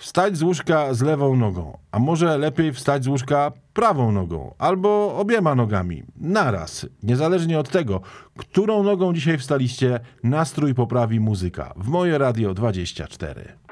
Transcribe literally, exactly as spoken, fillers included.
Wstać z łóżka z lewą nogą, a może lepiej wstać z łóżka prawą nogą, albo obiema nogami, naraz. Niezależnie od tego, którą nogą dzisiaj wstaliście, nastrój poprawi muzyka. W Moje Radio dwadzieścia cztery.